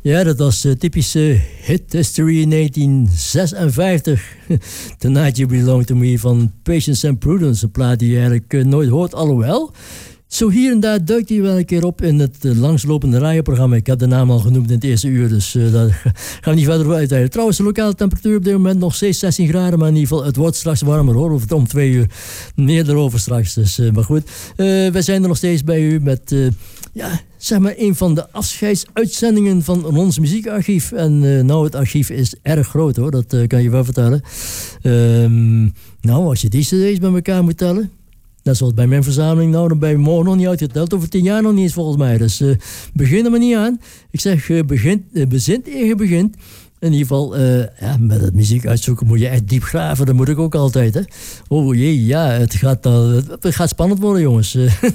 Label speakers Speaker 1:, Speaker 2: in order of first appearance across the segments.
Speaker 1: Ja, dat was typische hit history in 1956. Tonight You Belong To Me van Patience and Prudence. Een plaat die je eigenlijk nooit hoort, alhoewel. Zo hier en daar duikt hij wel een keer op in het langslopende radioprogramma. Ik heb de naam al genoemd in het eerste uur, dus daar gaan we niet verder over uitweiden. Trouwens, de lokale temperatuur op dit moment nog steeds 16 graden, maar in ieder geval, het wordt straks warmer hoor, om 2 uur. Meer erover straks, dus maar goed. Wij zijn er nog steeds bij u met, zeg maar een van de afscheidsuitzendingen van ons muziekarchief. En het archief is erg groot hoor, dat kan je wel vertellen. Als je die cd's bij elkaar moet tellen, net zoals bij mijn verzameling, dan ben je morgen nog niet uitgeteld. Over 10 jaar nog niet eens volgens mij. Dus begin er maar niet aan. Ik zeg, bezint eer je begint. In ieder geval, met het muziek uitzoeken moet je echt diep graven. Dat moet ik ook altijd, hè. Oh jee, ja, het gaat spannend worden, jongens.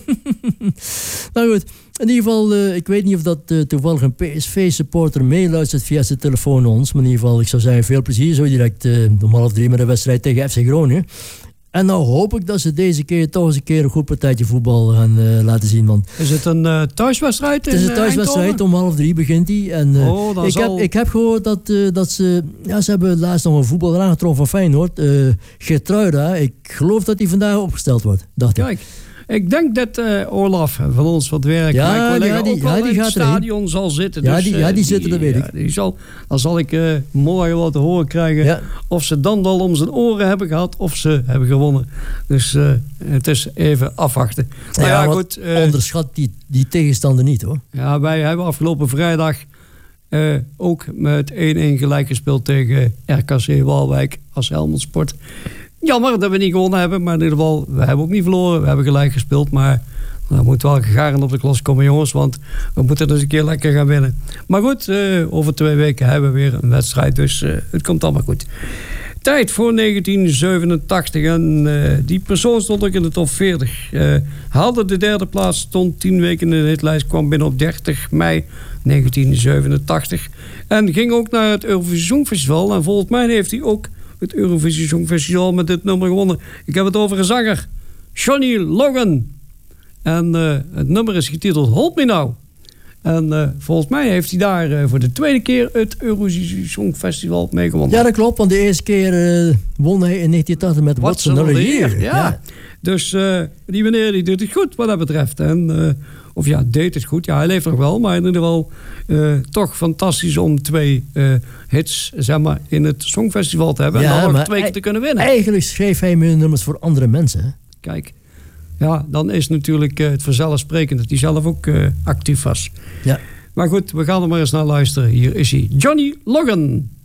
Speaker 1: Nou goed, in ieder geval, ik weet niet of dat toevallig een PSV-supporter meeluistert via zijn telefoon ons. Maar in ieder geval, ik zou zeggen, veel plezier zo direct om 2:30 met de wedstrijd tegen FC Groningen. En nou hoop ik dat ze deze keer toch eens een keer een goed partijtje voetbal gaan laten zien. Want
Speaker 2: is het een thuiswedstrijd? Het
Speaker 1: is een thuiswedstrijd, om 2:30 begint die. En ik heb gehoord dat ze hebben laatst nog een voetballer aangetroffen van Feyenoord. Geertruida. Ik geloof dat hij vandaag opgesteld wordt, dacht ik.
Speaker 2: Kijk. Ik denk dat Olaf van ons wat werk die gaat in het stadion zal zitten.
Speaker 1: Ja,
Speaker 2: dus,
Speaker 1: die zitten, dat weet ik.
Speaker 2: Dan zal ik morgen wat te horen krijgen of ze dan al om zijn oren hebben gehad of ze hebben gewonnen. Dus het is even afwachten.
Speaker 1: Goed, onderschat die tegenstander niet hoor.
Speaker 2: Ja, wij hebben afgelopen vrijdag ook met 1-1 gelijk gespeeld tegen RKC Waalwijk als Helmond Sport. Jammer dat we niet gewonnen hebben, maar in ieder geval, we hebben ook niet verloren. We hebben gelijk gespeeld, maar we moeten wel gegaren op de klas komen, jongens, want we moeten dus een keer lekker gaan winnen. Maar goed, over 2 weken hebben we weer een wedstrijd, dus het komt allemaal goed. Tijd voor 1987 en die persoon stond ook in de top 40. Haalde de 3e plaats, stond 10 weken in de hitlijst, kwam binnen op 30 mei 1987. En ging ook naar het Eurovisie Songfestival en volgens mij heeft hij ook het Eurovisie Songfestival met dit nummer gewonnen. Ik heb het over een zanger, Johnny Logan. En het nummer is getiteld Hold Me Now. En volgens mij heeft hij daar voor de 2e keer het Eurovisie Songfestival mee gewonnen.
Speaker 1: Ja, dat klopt, want de eerste keer won hij in 1980 met What's Another Year.
Speaker 2: Ja. Dus die meneer die doet het goed wat dat betreft. En deed het goed. Ja, hij leeft nog wel, maar in ieder geval toch fantastisch om 2 hits zeg maar, in het Songfestival te hebben. En dan nog 2 keer te kunnen winnen.
Speaker 1: Eigenlijk schreef hij meer nummers voor andere mensen. Hè?
Speaker 2: Kijk, ja, dan is natuurlijk het vanzelfsprekend dat hij zelf ook actief was.
Speaker 1: Ja.
Speaker 2: Maar goed, we gaan er maar eens naar luisteren. Hier is hij, Johnny Logan.